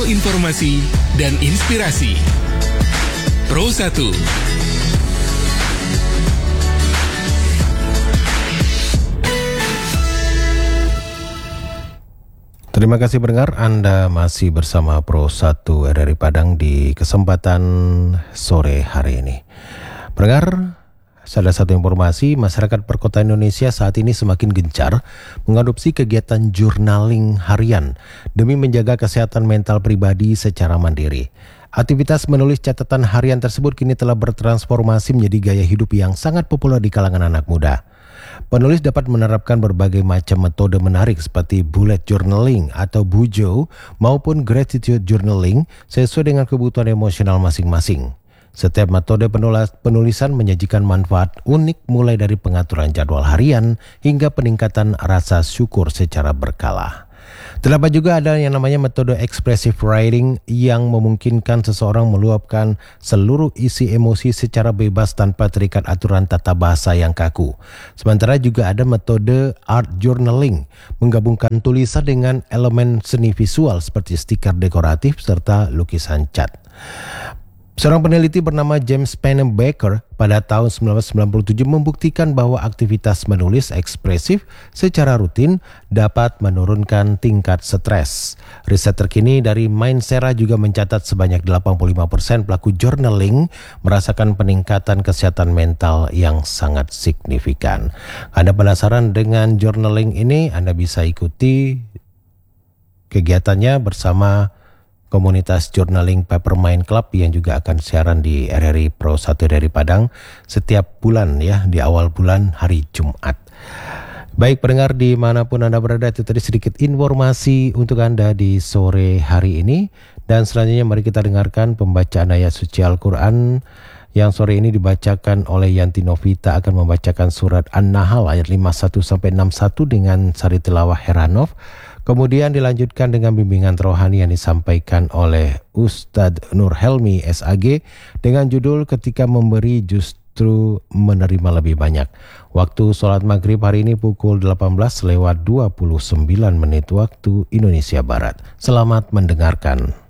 informasi dan inspirasi. Pro 1. Terima kasih pendengar, Anda masih bersama Pro 1 RRI Padang di kesempatan sore hari ini. Pendengar, ada satu informasi, masyarakat perkotaan Indonesia saat ini semakin gencar mengadopsi kegiatan journaling harian demi menjaga kesehatan mental pribadi secara mandiri. Aktivitas menulis catatan harian tersebut kini telah bertransformasi menjadi gaya hidup yang sangat populer di kalangan anak muda. Penulis dapat menerapkan berbagai macam metode menarik seperti bullet journaling atau bujo maupun gratitude journaling sesuai dengan kebutuhan emosional masing-masing. Setiap metode penulisan menyajikan manfaat unik mulai dari pengaturan jadwal harian hingga peningkatan rasa syukur secara berkala. Terdapat juga ada yang namanya metode expressive writing yang memungkinkan seseorang meluapkan seluruh isi emosi secara bebas tanpa terikat aturan tata bahasa yang kaku. Sementara juga ada metode art journaling, menggabungkan tulisan dengan elemen seni visual seperti stiker dekoratif serta lukisan cat. Seorang peneliti bernama James Pennebaker pada tahun 1997 membuktikan bahwa aktivitas menulis ekspresif secara rutin dapat menurunkan tingkat stres. Riset terkini dari Mindsera juga mencatat sebanyak 85% pelaku journaling merasakan peningkatan kesehatan mental yang sangat signifikan. Anda penasaran dengan journaling ini? Anda bisa ikuti kegiatannya bersama komunitas Journaling Papermind Club yang juga akan siaran di RRI Pro 1 dari Padang setiap bulan ya, di awal bulan hari Jumat. Baik pendengar dimanapun Anda berada, itu tadi sedikit informasi untuk Anda di sore hari ini. Dan selanjutnya mari kita dengarkan pembacaan ayat suci Al-Quran yang sore ini dibacakan oleh Yanti Novita, akan membacakan surat An-Nahl ayat 51-61 dengan sari tilawah Heranov. Kemudian dilanjutkan dengan bimbingan rohani yang disampaikan oleh Ustadz Nur Helmi SAG dengan judul Ketika Memberi Justru Menerima Lebih Banyak. Waktu sholat maghrib hari ini pukul 18:29 waktu Indonesia Barat. Selamat mendengarkan.